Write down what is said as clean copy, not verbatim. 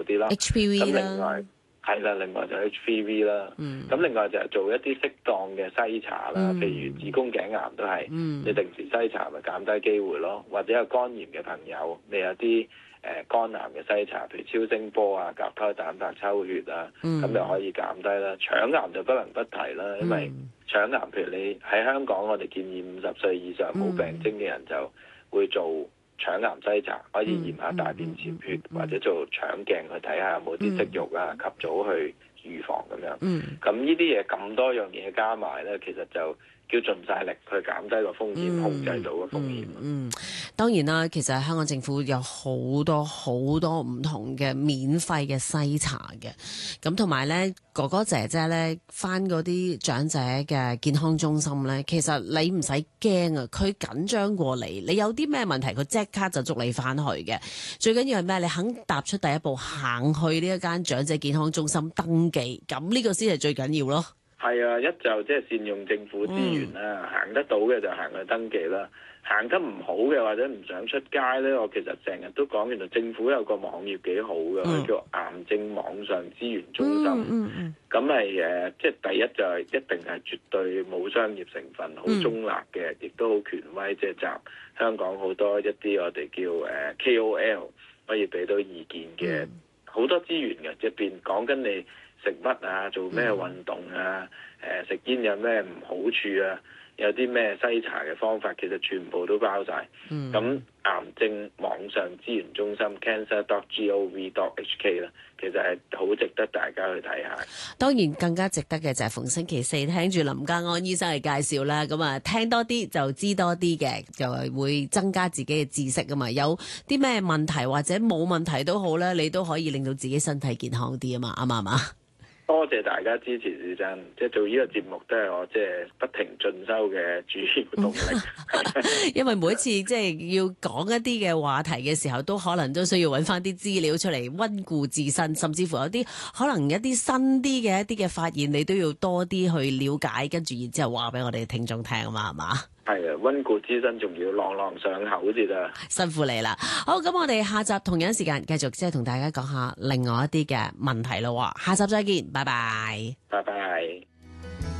好啲啦。 HPV 咁另啦外係啦，另外就 HPV 啦。咁另外就係做一啲適當嘅篩查啦，譬如子宮頸癌都係，你定時篩查咪減低機會咯。或者有肝炎嘅朋友，你有啲肝癌嘅篩查，譬如超聲波啊、甲胎蛋白抽血啊，咁就可以減低啦。腸癌就不能不提啦，因為腸癌譬如你喺香港，我哋建議50歲以上冇病徵嘅人就會做腸癌篩查，可以驗下大便潛血，或者做腸鏡去睇下有冇啲息肉啊，及早去預防咁樣。咁呢啲嘢咁多樣嘢加埋咧，其實就叫盡晒力去減低個風險，控制到個風險。 當然啦，其實香港政府有好多唔同嘅免費嘅篩查嘅，咁同埋咧哥哥姐姐咧返嗰啲長者嘅健康中心咧，其實你唔使驚啊，佢緊張過你，你有啲咩問題佢即刻就捉你返去嘅。最緊要係咩？你肯踏出第一步，行去呢一間長者健康中心登記，咁呢個先係最緊要咯。 係啊，一就即係善用政府資源啦，行得到嘅就行去登記啦。行得唔好嘅或者唔想出街咧，我其實成日都講，原來政府有個網頁幾好嘅，佢叫癌症網上資源中心。咁係即係第一就係一定係絕對冇商業成分，好中立嘅，亦都好權威，即係集香港好多一啲我哋叫KOL 可以俾到意見嘅好多資源嘅，入邊講緊你食乜啊，做咩運動啊，食煙有咩唔好處啊，有啲咩篩查嘅方法，其實全部都包晒。咁癌症網上資源中心 cancer.gov.hk 啦，其實係好值得大家去睇下。 當然更加值得嘅就係逢星期四聽住林家安醫生嘅介紹啦，咁啊聽多啲就知多啲嘅，就係會增加自己嘅知識啊嘛。有啲咩問題或者冇問題都好咧，你都可以令到自己身體健康啲啊嘛，啱唔啱啊？ 多謝大家支持，是真，即係做呢個節目都係我即係不停進修嘅主要動力。 因為每一次即係要講一啲嘅話題嘅時候，都可能都需要揾翻啲資料出嚟溫故自身，甚至乎有啲可能一啲新啲嘅一啲嘅發現，你都要多啲去了解，跟住然之後話俾我哋聽眾聽啊嘛，係嘛？ 係啊，溫故知新，仲要朗朗上口先得。 辛苦你啦！好，咁我哋下集同樣時間繼續即係同大家講下另外一啲嘅問題咯。下集再見，拜拜。 拜拜。